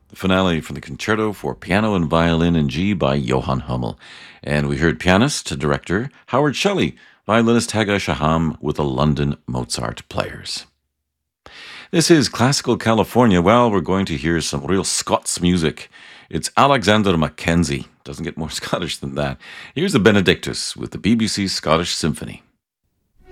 the finale from the Concerto for Piano and Violin in G by Johann Hummel. And we heard pianist, director Howard Shelley, violinist Hagai Shaham with the London Mozart Players. This is Classical California. Well, we're going to hear some real Scots music. It's Alexander Mackenzie. Doesn't get more Scottish than that. Here's the Benedictus with the BBC Scottish Symphony.